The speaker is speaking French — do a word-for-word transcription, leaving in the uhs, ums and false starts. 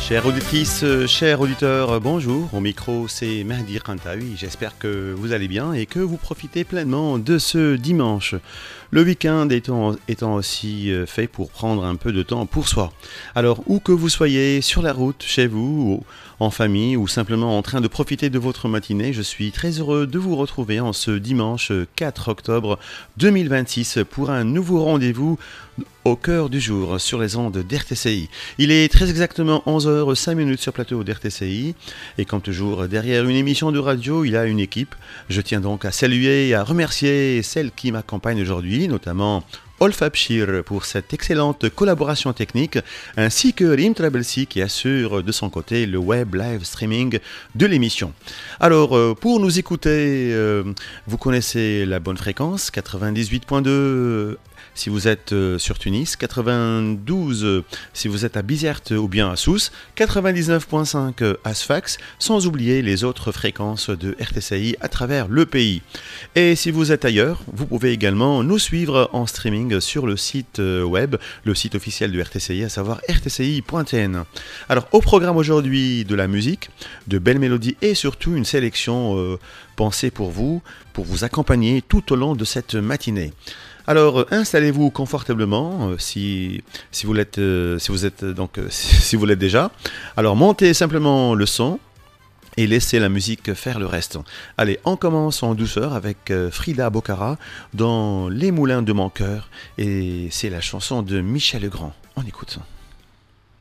Chères auditrices, euh, chers auditeurs, euh, bonjour. Au micro, c'est Mehdi Kantaoui. J'espère que vous allez bien et que vous profitez pleinement de ce dimanche. Le week-end étant, étant aussi euh, fait pour prendre un peu de temps pour soi. Alors, où que vous soyez, sur la route, chez vous, ou en famille, ou simplement en train de profiter de votre matinée, je suis très heureux de vous retrouver en ce dimanche quatre octobre deux mille vingt-six pour un nouveau rendez-vous au cœur du jour sur les ondes d'R T C I. Il est très exactement onze heures cinq sur plateau d'R T C I et comme toujours derrière une émission de radio il y a une équipe. Je tiens donc à saluer et à remercier celles qui m'accompagnent aujourd'hui, notamment Olf Abshir pour cette excellente collaboration technique, ainsi que Rim Trabelsi qui assure de son côté le web live streaming de l'émission. Alors, pour nous écouter, euh, vous connaissez la bonne fréquence, quatre-vingt-dix-huit virgule deux si vous êtes sur Tunis, quatre-vingt-douze si vous êtes à Bizerte ou bien à Sousse, quatre-vingt-dix-neuf virgule cinq à Sfax, sans oublier les autres fréquences de R T C I à travers le pays. Et si vous êtes ailleurs, vous pouvez également nous suivre en streaming sur le site web, le site officiel de R T C I, à savoir r t c i point t n. Alors, au programme aujourd'hui, de la musique, de belles mélodies et surtout une sélection euh, pensée pour vous, pour vous accompagner tout au long de cette matinée. Alors installez-vous confortablement euh, si, si vous l'êtes euh, si vous êtes donc euh, si vous l'êtes déjà. Alors montez simplement le son et laissez la musique faire le reste. Allez, on commence en douceur avec euh, Frida Bocara dans Les Moulins de mon cœur et c'est la chanson de Michel Legrand. On écoute ça.